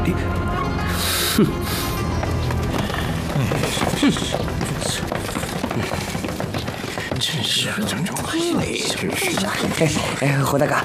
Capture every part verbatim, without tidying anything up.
哼，真是真种累，真是。 哎，胡大哥，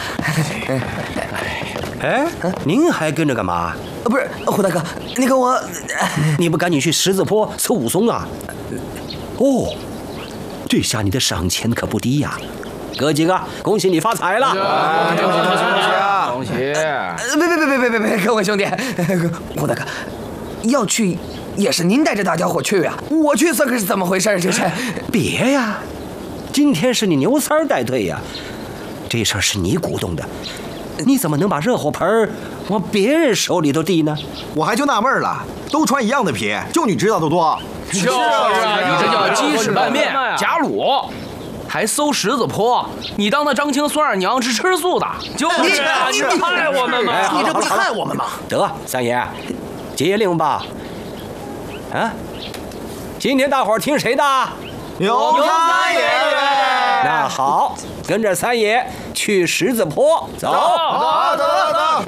哎，您还跟着干嘛？ 不是胡大哥，那个我， 你不赶紧去十字坡搜武松啊？哦，这下你的赏钱可不低呀！哥几个，恭喜你发财了！ 恭喜恭喜恭喜啊！恭喜！ 别别别别别别别，各位兄弟，胡大哥，要去也是您带着大家伙去啊，我去这可是怎么回事？这是别呀，今天是你牛三带队呀，这事儿是你鼓动的，你怎么能把热火盆往别人手里头递呢？ 我还就纳闷了，都穿一样的皮，就你知道的多。 就是啊，你这叫鸡屎拌面假卤，还搜十字坡，你当那张青孙二娘是吃素的？就是啊，你害我们吗？ 你这不是害我们吗？ 得，三爷，接令吧。啊，今天大伙儿听谁的？ 牛三爷。 那好，跟着三爷去十字坡走。 走走走。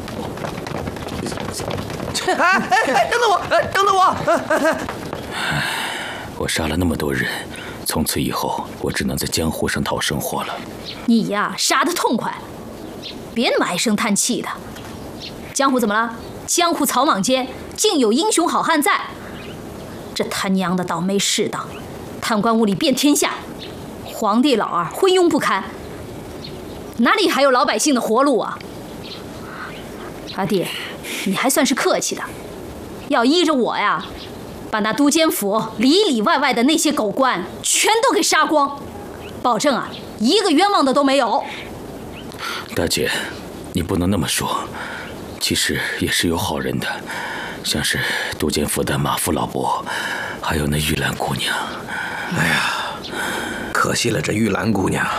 哎哎，等等我，等等我！ 我杀了那么多人，从此以后我只能在江湖上讨生活了。 你呀，杀得痛快，别那么唉声叹气的。江湖怎么了？江湖草莽间竟有英雄好汉在。这他娘的倒霉世道，贪官污吏遍天下，皇帝老儿昏庸不堪，哪里还有老百姓的活路啊？阿弟，你还算是客气的，要依着我呀，把那都监府里里外外的那些狗官全都给杀光，保证啊，一个冤枉的都没有。 大姐，你不能那么说，其实也是有好人的，像是都监府的马夫老伯，还有那玉兰姑娘。 哎呀，可惜了这玉兰姑娘。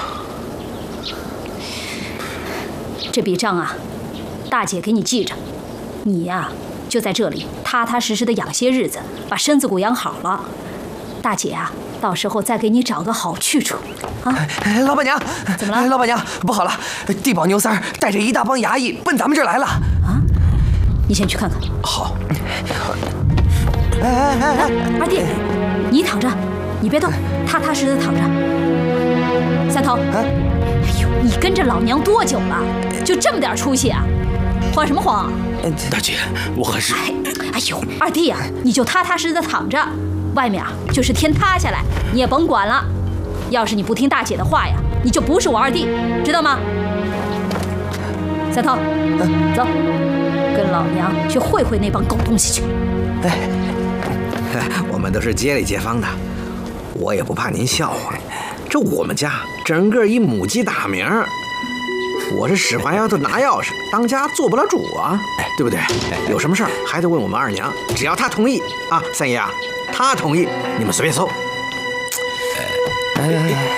这笔账啊，大姐给你记着，你呀、啊、就在这里踏踏实实的养些日子，把身子骨养好了。大姐啊，到时候再给你找个好去处啊。 哎，老板娘， 怎么了？ 老板娘，不好了，地保牛三带着一大帮衙役奔咱们这儿来了啊！你先去看看。 好。哎哎哎哎， 二弟，你躺着，你别动，踏踏实实的躺着。三头，啊、哎呦，你跟着老娘多久了？就这么点出息啊？慌什么慌？ 大姐，我还是…… 哎，哎呦，二弟啊，你就踏踏实实的躺着，外面啊就是天塌下来，你也甭管了。要是你不听大姐的话呀，你就不是我二弟，知道吗？三头，嗯、走，跟老娘去会会那帮狗东西去。 哎，我们都是街里街坊的，我也不怕您笑话。这我们家整个一母鸡大名，我这使唤丫头拿钥匙，当家做不了主啊，对不对？有什么事儿还得问我们二娘，只要她同意啊，三爷啊，她同意，你们随便搜。 哎，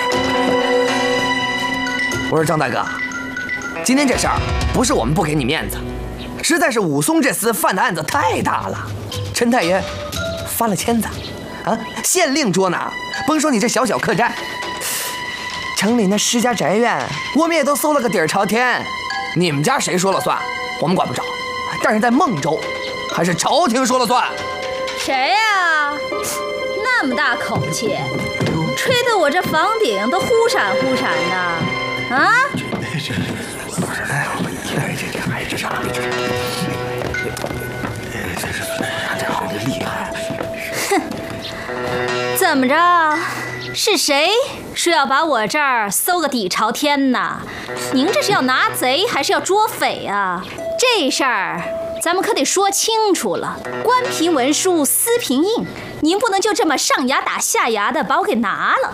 我说张大哥，今天这事儿不是我们不给你面子，实在是武松这厮犯的案子太大了，陈太爷发了签子，啊，县令捉拿。甭说你这小小客栈，城里那施家宅院，我们也都搜了个底儿朝天。你们家谁说了算？我们管不着。但是在孟州，还是朝廷说了算。 谁呀、啊？那么大口气，吹得我这房顶都忽闪忽闪的，啊？哼，怎么着？是谁说要把我这儿搜个底朝天呢？您这是要拿贼还是要捉匪啊？这事儿咱们可得说清楚了。官凭文书，私凭印，您不能就这么上牙打下牙的把我给拿了。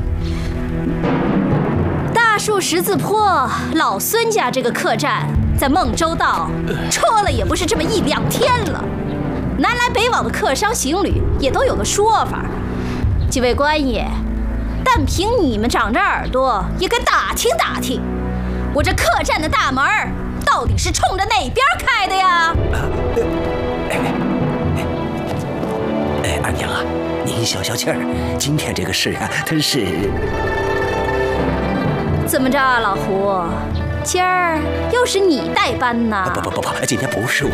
大树十字坡老孙家这个客栈在孟州道戳了也不是这么一两天了，南来北往的客商行旅也都有个说法。几位官爷，但凭你们长着耳朵，也该打听打听，我这客栈的大门到底是冲着哪边开的呀？ 哎哎，二娘啊，您消消气儿，今天这个事啊，它是…… 怎么着，老胡？今儿又是你代班呢？ 不不不不，今天不是我